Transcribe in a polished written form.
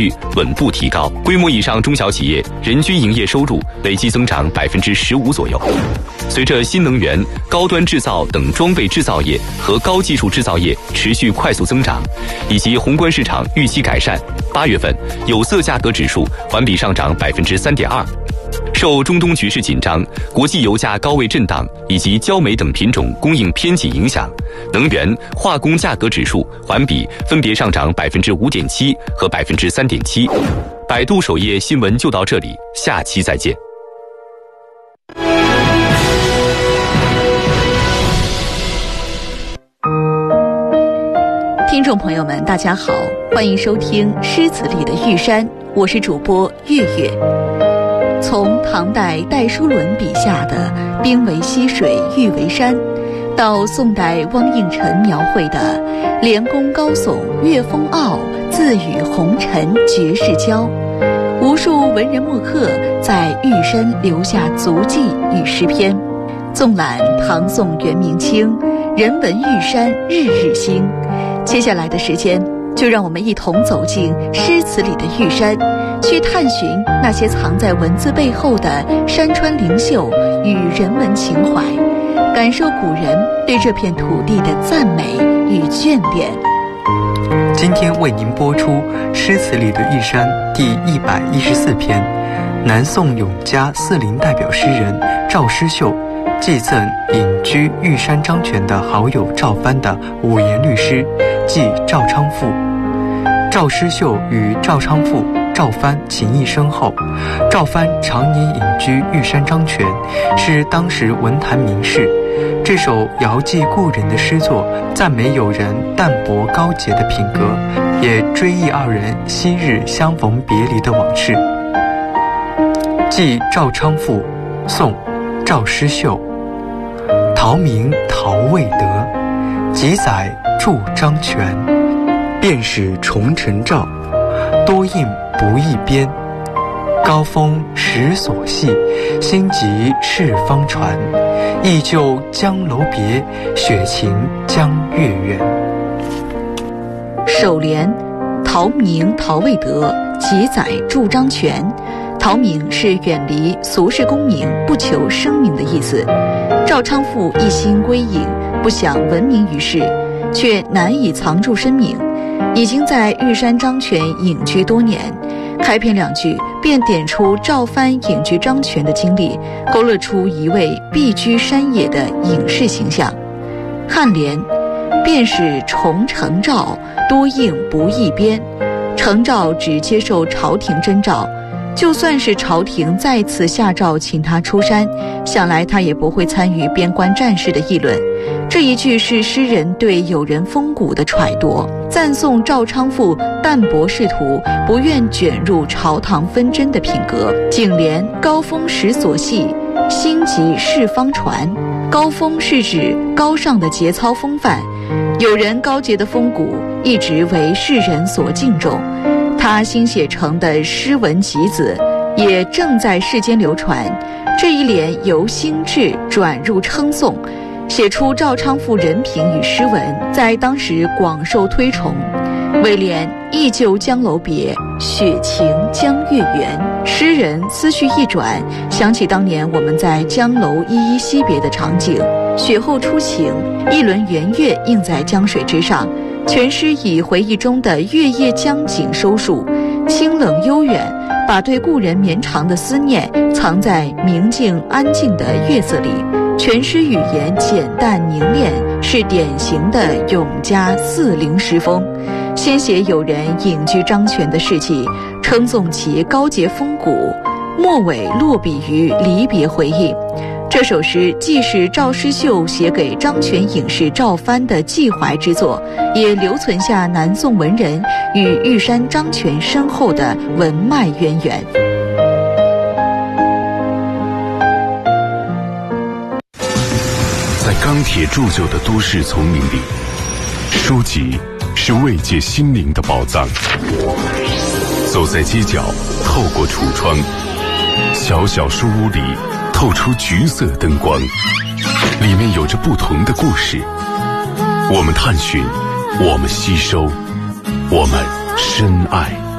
率稳步提高，规模以上中小企业人均营业收入累计增长15%左右。随着新能源、高端制造等装备制造业和高技术制造业持续快速增长，以及宏观市场预期改善，8月份有色价格指数环比上涨3.2%。受中东局势紧张、国际油价高位震荡以及焦煤等品种供应偏紧影响，能源、化工价格指数环比分别上涨5.7%和3.7%。百度首页新闻就到这里，下期再见。 听众朋友们，大家好，欢迎收听《诗词里的玉山》，我是主播月月。从唐代戴叔伦笔下的冰为溪水，玉为山，到宋代汪应辰描绘的连宫高耸，月风傲，自与红尘绝世交，无数文人墨客在玉山留下足迹与诗篇。纵览唐宋元明清，人文玉山日日新。接下来的时间，就让我们一同走进诗词里的玉山，去探寻那些藏在文字背后的山川灵秀与人文情怀，感受古人对这片土地的赞美与眷恋。 今天为您播出《诗词里的玉山》第114篇，南宋永嘉40代表诗人赵师秀寄赠隐居玉山张泉的好友赵藩的5言律诗，即《赵昌赋》。赵师秀与赵昌赋、赵藩情谊深厚，赵藩常年隐居玉山张泉，是当时文坛名士。这首遥寄故人的诗作，赞美友人淡泊高洁的品格，也追忆二人昔日相逢别离的往事。寄赵昌赋，宋，赵师秀。陶明陶未得，几载著张泉。便使重尘照，多应不易边。高峰时所系，心急事方传。忆旧江楼别，雪晴江月圆。 首联，陶明陶未得，几载著张泉。陶明是远离俗世功名，不求声名的意思。赵昌赋一心归隐，不想闻名于世，却难以藏住身名，已经在玉山张泉隐居多年。开篇2句便点出赵藩隐居张泉的经历，勾勒出一位避居山野的隐士形象。颔联，便使重承诏，多应不易边。承诏只接受朝廷征召，就算是朝廷再次下诏请他出山，想来他也不会参与边关战事的议论。这一句是诗人对友人风骨的揣度，赞颂赵昌赋淡泊仕途，不愿卷入朝堂纷争的品格。颈联，高峰时所系，心急事方传。高峰是指高尚的节操风范，友人高洁的风骨一直为世人所敬重。他新写成的诗文集子也正在世间流传。这一联由兴致转入称颂，写出赵昌赋人品与诗文在当时广受推崇。尾联，忆旧江楼别，雪晴江月圆。诗人思绪一转，想起当年我们在江楼依依惜别的场景，雪后初晴，一轮圆月映在江水之上。全诗以回忆中的月夜江景收束，清冷悠远，把对故人绵长的思念藏在明净安静的月色里。全诗语言简淡凝练，是典型的永嘉40诗风。先写友人隐居张泉的事迹，称颂其高洁风骨，末尾落笔于离别回忆。这首诗既是赵师秀写给张泉隐士赵藩的寄怀之作，也留存下南宋文人与玉山张泉深厚的文脉渊源。 在钢铁铸就的都市丛林里，书籍是慰藉心灵的宝藏。走在街角，透过橱窗，小小书屋里透出橘色灯光，里面有着不同的故事。我们探寻，我们吸收，我们深爱。